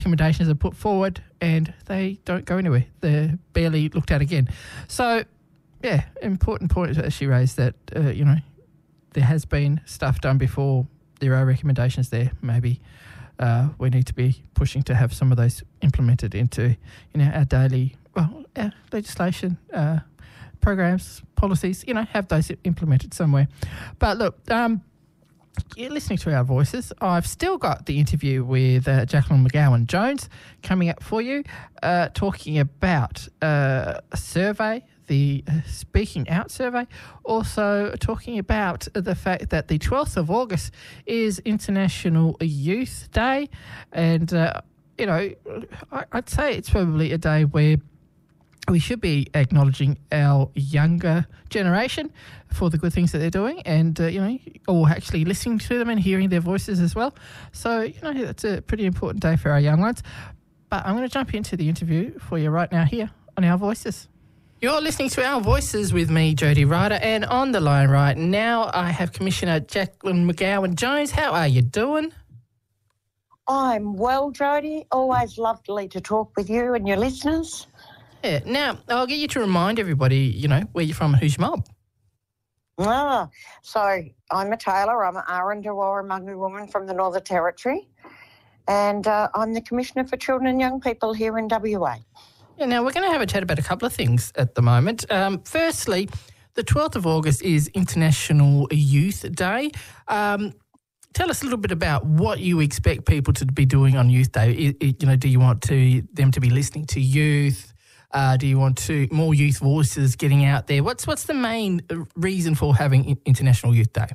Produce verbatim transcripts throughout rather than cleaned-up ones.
recommendations are put forward and they don't go anywhere. They're barely looked at again. So, yeah, important point that she raised that, uh, you know, there has been stuff done before. There are recommendations there. Maybe uh, we need to be pushing to have some of those implemented into, you know, our daily, well, our legislation, uh, programs, policies, you know, have those implemented somewhere. But look, um, you're listening to our voices. I've still got the interview with uh, Jacqueline McGowan-Jones coming up for you, uh, talking about uh, a survey, the uh, Speaking Out survey, also talking about the fact that the twelfth of August is International Youth Day. And, uh, you know, I, I'd say it's probably a day where we should be acknowledging our younger generation for the good things that they're doing and, uh, you know, or actually listening to them and hearing their voices as well. So, you know, it's a pretty important day for our young ones. But I'm going to jump into the interview for you right now here on Our Voices. You're listening to Our Voices with me, Jody Ryder, and on the line right now I have Commissioner Jacqueline McGowan-Jones. How are you doing? I'm well, Jody. Always lovely to talk with you and your listeners. Yeah. Now, I'll get you to remind everybody, you know, where you're from and who's your mob. Ah, so I'm a tailor. I'm an Arrendawara Wangangu woman from the Northern Territory, and uh, I'm the Commissioner for Children and Young People here in W A. Yeah, now, we're going to have a chat about a couple of things at the moment. Um, firstly, the twelfth of August is International Youth Day. Um, tell us a little bit about what you expect people to be doing on Youth Day. It, it, you know, do you want to them to be listening to youth? Uh, do you want to more youth voices getting out there? What's what's the main reason for having International Youth Day?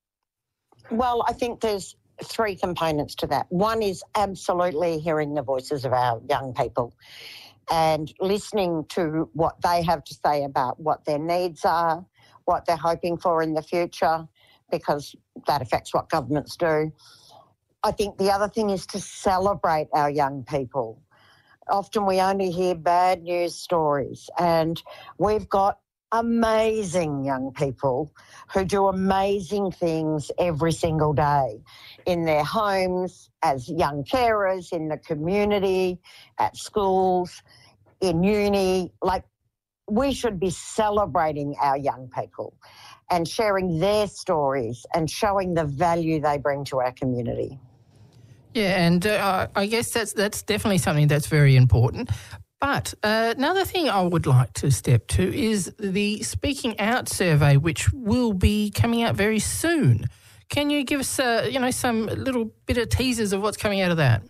Well, I think there's three components to that. One is absolutely hearing the voices of our young people and listening to what they have to say about what their needs are, what they're hoping for in the future, because that affects what governments do. I think the other thing is to celebrate our young people. Often we only hear bad news stories, and we've got amazing young people who do amazing things every single day in their homes, as young carers, in the community, at schools, in uni. Like, we should be celebrating our young people and sharing their stories and showing the value they bring to our community. Yeah, and uh, I guess that's that's definitely something that's very important. But uh, another thing I would like to step to is the Speaking Out survey, which will be coming out very soon. Can you give us, uh, you know, some little bit of teasers of what's coming out of that?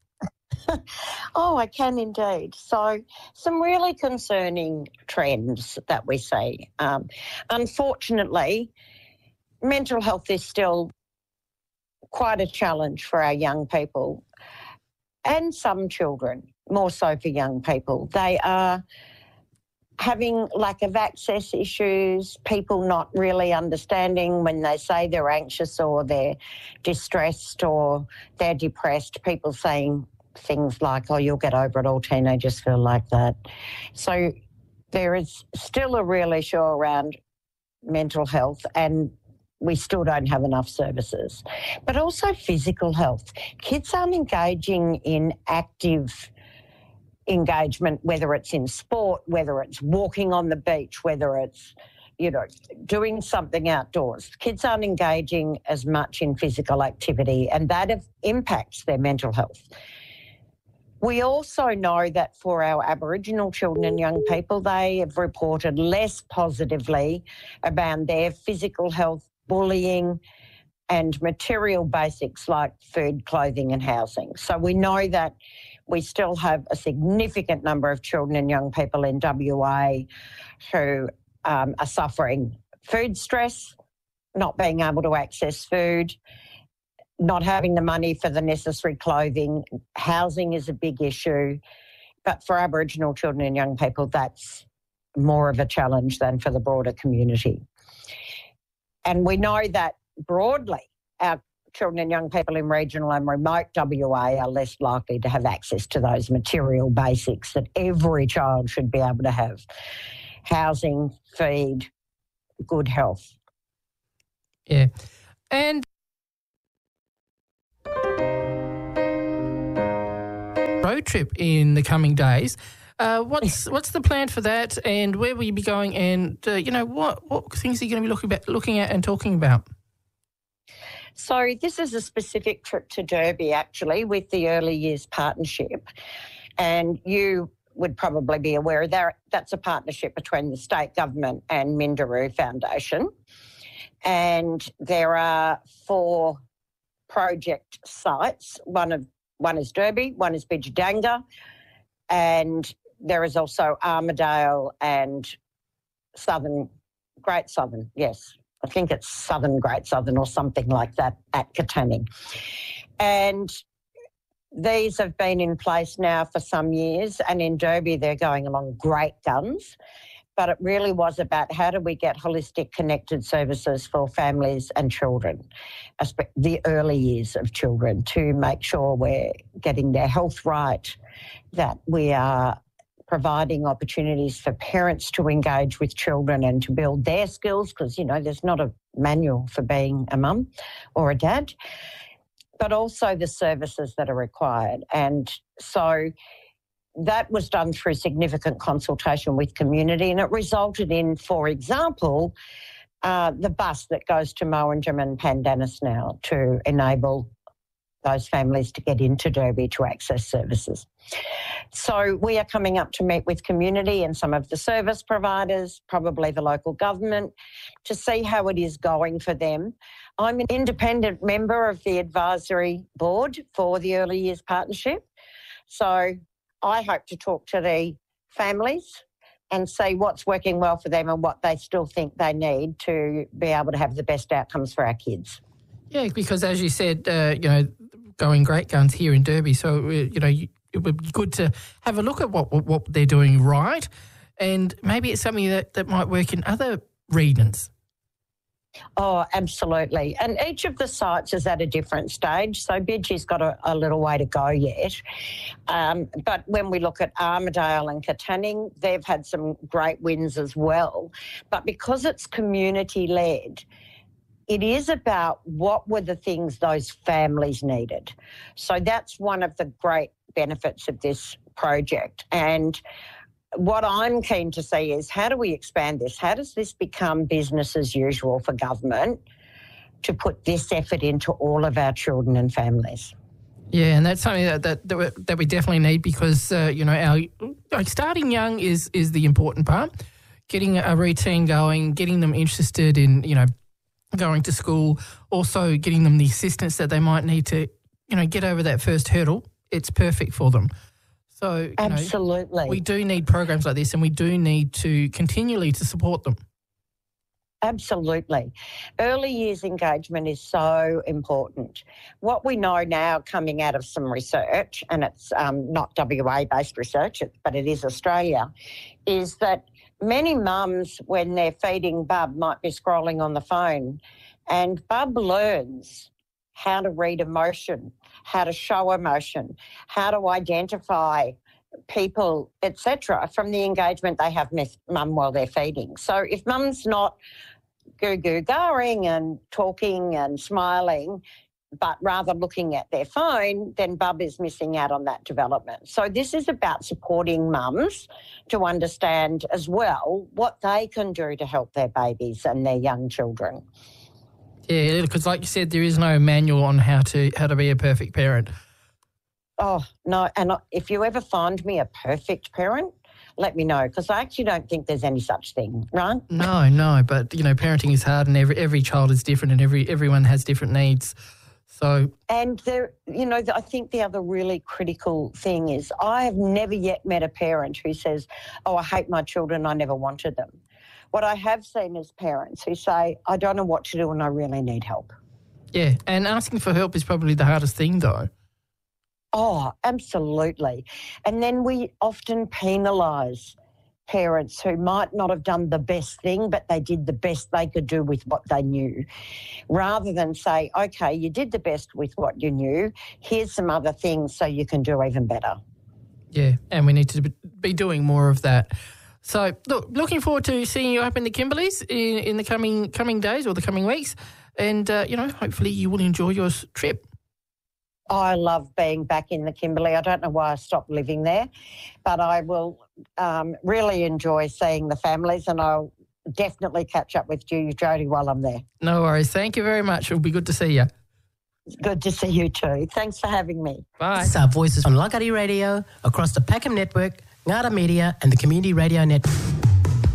Oh, I can indeed. So some really concerning trends that we see. Um, unfortunately, mental health is still quite a challenge for our young people and some children, more so for young people. They are having lack of access issues, people not really understanding when they say they're anxious or they're distressed or they're depressed, people saying things like, oh, you'll get over it, all teenagers feel like that. So there is still a real issue around mental health, and we still don't have enough services. But also physical health. Kids aren't engaging in active engagement, whether it's in sport, whether it's walking on the beach, whether it's, you know, doing something outdoors. Kids aren't engaging as much in physical activity, and that impacts their mental health. We also know that for our Aboriginal children and young people, they have reported less positively about their physical health, bullying and material basics like food, clothing and housing. So we know that we still have a significant number of children and young people in W A who um, are suffering food stress, not being able to access food, not having the money for the necessary clothing. Housing is a big issue. But for Aboriginal children and young people, that's more of a challenge than for the broader community. And we know that broadly, our children and young people in regional and remote W A are less likely to have access to those material basics that every child should be able to have: housing, feed, good health. Yeah. And road trip in the coming days. Uh, what's what's the plan for that, and where will you be going, and uh, you know what what things are you going to be looking about, looking at and talking about? So this is a specific trip to Derby, actually, with the Early Years Partnership, and you would probably be aware that that's a partnership between the state government and Minderoo Foundation, and there are four project sites. One of one is Derby, one is Bidjadanga, and there is also Armidale and Southern, Great Southern, yes. I think it's Southern Great Southern or something like that at Katanning. And these have been in place now for some years, and in Derby they're going along great guns. But it really was about how do we get holistic connected services for families and children, the early years of children, to make sure we're getting their health right, that we are providing opportunities for parents to engage with children and to build their skills, because, you know, there's not a manual for being a mum or a dad, but also the services that are required. And so that was done through significant consultation with community, and it resulted in, for example, uh, the bus that goes to Mowinjam and Pandanus now to enable those families to get into Derby to access services. So we are coming up to meet with community and some of the service providers, probably the local government, to see how it is going for them. I'm an independent member of the advisory board for the Early Years Partnership, so I hope to talk to the families and see what's working well for them and what they still think they need to be able to have the best outcomes for our kids. Yeah, because as you said, uh, you know, going great guns here in Derby, so, uh, you know, it would be good to have a look at what what they're doing right, and maybe it's something that, that might work in other regions. Oh, absolutely. And each of the sites is at a different stage. So Bidgie's got a, a little way to go yet. Um, but when we look at Armidale and Katanning, they've had some great wins as well. But because it's community-led, it is about what were the things those families needed. So that's one of the great benefits of this project. And what I'm keen to see is how do we expand this? How does this become business as usual for government to put this effort into all of our children and families? Yeah, and that's something that that, that, we, that we definitely need, because, uh, you know, our like starting young is, is the important part. Getting a routine going, getting them interested in, you know, going to school, also getting them the assistance that they might need to, you know, get over that first hurdle. It's perfect for them. So, you absolutely, know, we do need programs like this, and we do need to continually to support them. Absolutely. Early years engagement is so important. What we know now, coming out of some research, and it's um, not W A-based research, but it is Australia, is that many mums, when they're feeding Bub, might be scrolling on the phone, and Bub learns how to read emotion, how to show emotion, how to identify people, et cetera, from the engagement they have with mum while they're feeding. So if mum's not goo-goo-garing and talking and smiling, but rather looking at their phone, then Bub is missing out on that development. So this is about supporting mums to understand as well what they can do to help their babies and their young children. Yeah, because like you said, there is no manual on how to how to be a perfect parent. Oh, no, and if you ever find me a perfect parent, let me know, because I actually don't think there's any such thing, right? No, no, but, you know, parenting is hard, and every every child is different, and every everyone has different needs. So, and there, you know, I think the other really critical thing is I have never yet met a parent who says, oh, I hate my children, I never wanted them. What I have seen is parents who say, I don't know what to do and I really need help. Yeah, and asking for help is probably the hardest thing, though. Oh, absolutely. And then we often penalise parents who might not have done the best thing, but they did the best they could do with what they knew, rather than say, okay, you did the best with what you knew, here's some other things so you can do even better. Yeah, and we need to be doing more of that. So, look, looking forward to seeing you up in the Kimberleys in, in the coming coming days or the coming weeks, and, uh, you know, hopefully you will enjoy your trip. I love being back in the Kimberley. I don't know why I stopped living there, but I will um, really enjoy seeing the families, and I'll definitely catch up with you, Jody, while I'm there. No worries. Thank you very much. It'll be good to see you. Good to see you too. Thanks for having me. Bye. This is our voices on Langkawi Radio, across the Peckham Network, Ngara Media and the Community Radio Network.